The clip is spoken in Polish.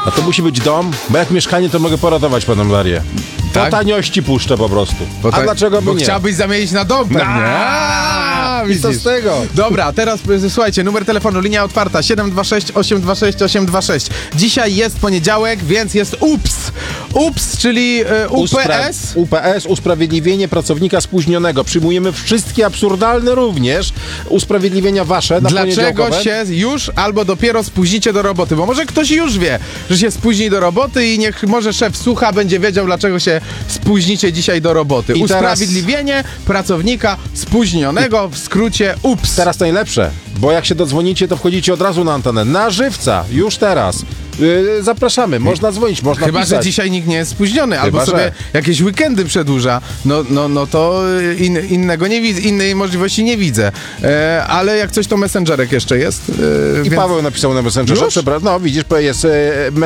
A to musi być dom, bo jak mieszkanie, to mogę poratować paną Darię. Po Tak? taniości puszczę po prostu. A dlaczego by Bo nie? chciałbyś zamienić na dom pewnie. I co z tego? Dobra, teraz słuchajcie, numer telefonu, linia otwarta 726 826 826. Dzisiaj jest poniedziałek, więc jest UPS. UPS, czyli UPS. UPS, usprawiedliwienie pracownika spóźnionego. Przyjmujemy wszystkie absurdalne również usprawiedliwienia wasze na Dlaczego poniedziałkowe. się już albo dopiero spóźnicie do roboty? Bo może ktoś już wie, że się spóźni do roboty i niech może szef słucha, będzie wiedział, dlaczego się spóźnicie dzisiaj do roboty. I Usprawiedliwienie pracownika spóźnionego, w skrócie UPS. Teraz najlepsze, bo jak się dodzwonicie, to wchodzicie od razu na antenę. Na żywca, już teraz. Zapraszamy, można dzwonić, można Chyba, pisać. że dzisiaj nikt nie jest spóźniony, Chyba, albo sobie że. jakieś weekendy przedłuża, no to innego nie widzę, innej możliwości nie widzę. Ale jak coś, to messengerek jeszcze jest. I Paweł napisał na Messengerze. Już? No widzisz, jest